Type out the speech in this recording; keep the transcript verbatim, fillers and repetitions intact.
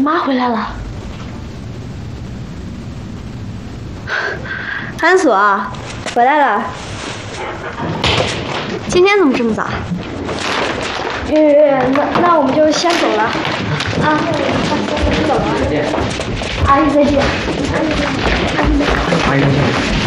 妈回来了。安索回来了。今天怎么这么早？月月，那那我们就先走了。啊，先走了。阿姨再见。阿姨再见。阿姨再见。阿姨再见。